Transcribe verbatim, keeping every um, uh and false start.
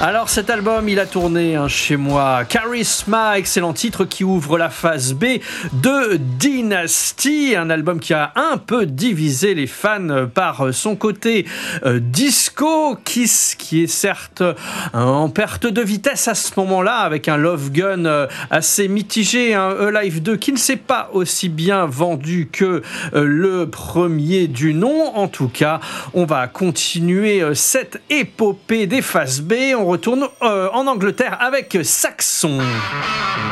Alors cet album, il a tourné hein, chez moi. Charisma, excellent titre qui ouvre la phase B de Dynasty, un album qui a un peu divisé les fans par son côté euh, disco, Kiss qui est certes euh, en perte de vitesse à ce moment-là, avec un Love Gun euh, assez mitigé, un Alive deux qui ne s'est pas aussi bien vendu que euh, le premier du nom. En tout cas, on va continuer euh, cette épopée des phases B. On retourne euh, en Angleterre avec Saxon.